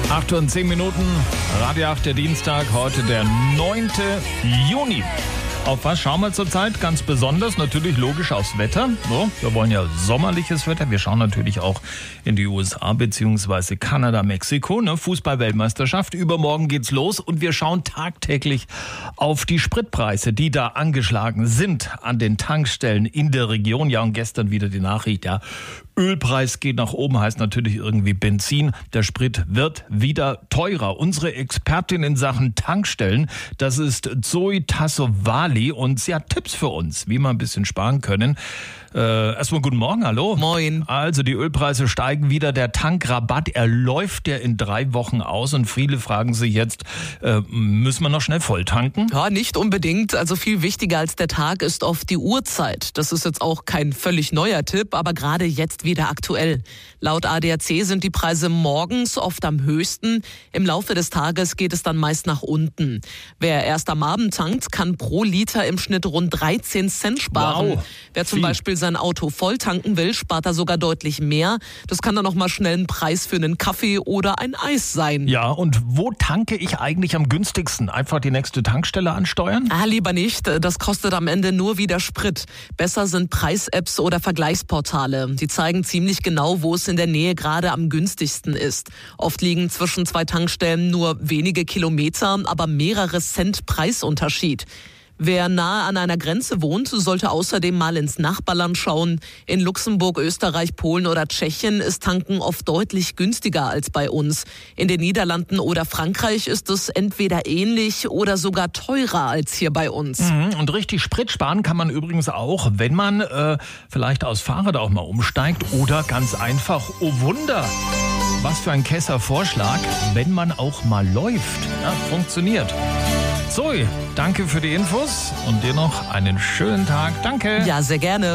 8:10, Radio 8, der Dienstag, heute der 9. Juni. Auf was schauen wir zurzeit? Ganz besonders natürlich logisch aufs Wetter. So, wir wollen ja sommerliches Wetter. Wir schauen natürlich auch in die USA bzw. Kanada, Mexiko. Fußball-Weltmeisterschaft. Übermorgen geht's los und wir schauen tagtäglich auf die Spritpreise, die da angeschlagen sind an den Tankstellen in der Region. Ja, und gestern wieder die Nachricht, ja, Ölpreis geht nach oben, heißt natürlich irgendwie Benzin. Der Sprit wird wieder teurer. Unsere Expertin in Sachen Tankstellen, das ist Zoe Tassovali und sie hat Tipps für uns, wie wir ein bisschen sparen können. Erstmal guten Morgen, hallo. Moin. Also die Ölpreise steigen wieder, der Tankrabatt, er läuft ja in 3 Wochen aus und viele fragen sich jetzt, müssen wir noch schnell voll tanken? Ja, nicht unbedingt. Also viel wichtiger als der Tag ist oft die Uhrzeit. Das ist jetzt auch kein völlig neuer Tipp, aber gerade jetzt wieder aktuell. Laut ADAC sind die Preise morgens oft am höchsten. Im Laufe des Tages geht es dann meist nach unten. Wer erst am Abend tankt, kann pro Liter im Schnitt rund 13 Cent sparen. Wow. Wer zum Beispiel sein Auto voll tanken will, spart er sogar deutlich mehr. Das kann dann noch mal schnell ein Preis für einen Kaffee oder ein Eis sein. Ja, und wo tanke ich eigentlich am günstigsten? Einfach die nächste Tankstelle ansteuern? Lieber nicht. Das kostet am Ende nur wieder Sprit. Besser sind Preis-Apps oder Vergleichsportale. Die zeigen ziemlich genau, wo es in der Nähe gerade am günstigsten ist. Oft liegen zwischen 2 Tankstellen nur wenige Kilometer, aber mehrere Cent Preisunterschied. Wer nahe an einer Grenze wohnt, sollte außerdem mal ins Nachbarland schauen. In Luxemburg, Österreich, Polen oder Tschechien ist Tanken oft deutlich günstiger als bei uns. In den Niederlanden oder Frankreich ist es entweder ähnlich oder sogar teurer als hier bei uns. Und richtig Sprit sparen kann man übrigens auch, wenn man vielleicht aus Fahrrad auch mal umsteigt oder ganz einfach, oh Wunder, was für ein Kesser-Vorschlag, wenn man auch mal läuft. Ja, funktioniert. Zoe, danke für die Infos und dir noch einen schönen Tag. Danke. Ja, sehr gerne.